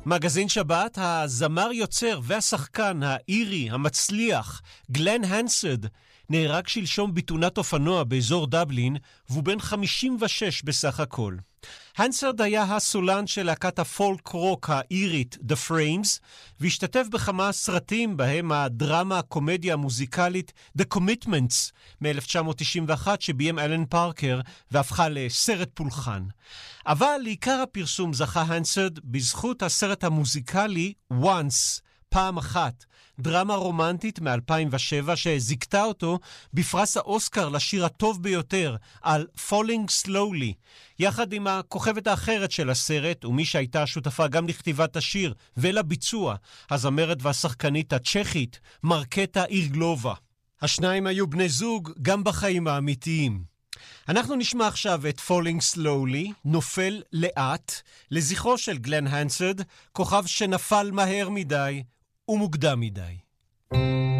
מגזין שבת, הזמר יוצר והשחקן האירי המצליח גלן הנסרד נהרג שלשום בתאונת אופנוע באזור דבלין, והוא בן 56 בסך הכל. הנסרד היה הסולן של להקת הפולק רוק האירית The Frames, והשתתף בכמה סרטים בהם הדרמה הקומדיה המוזיקלית The Commitments מ-1991 שביים אלן פארקר והפכה לסרט פולחן. אבל לעיקר הפרסום זכה הנסרד בזכות הסרט המוזיקלי Once, פעם אחת, דרמה רומנטית מ-2007 שהזיקתה אותו בפרס האוסקר לשיר הטוב ביותר על Falling Slowly, יחד עם הכוכבת האחרת של הסרט ומי שהייתה שותפה גם לכתיבת השיר ולביצוע, הזמרת והשחקנית הצ'כית מרקטה אירגלובה. השניים היו בני זוג גם בחיים האמיתיים. אנחנו נשמע עכשיו את Falling Slowly, נופל לאט, לזכרו של גלן הנסרד, כוכב שנפל מהר מדי ומוקדם מדי.